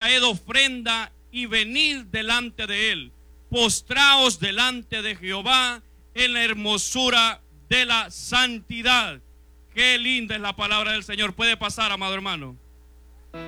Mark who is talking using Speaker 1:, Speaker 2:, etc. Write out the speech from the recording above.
Speaker 1: traed ofrenda y venid delante de él. Postraos delante de Jehová en la hermosura de la santidad. Qué linda es la palabra del Señor. Puede pasar, amado hermano.